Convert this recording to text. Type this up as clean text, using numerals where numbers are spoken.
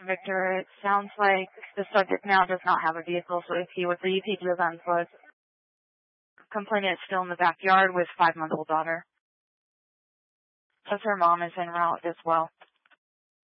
Victor, it sounds like the subject now does not have a vehicle, so if he would leave, he'd live on foot. Complainant is still in the backyard with 5-month-old daughter. Plus her mom is en route as well.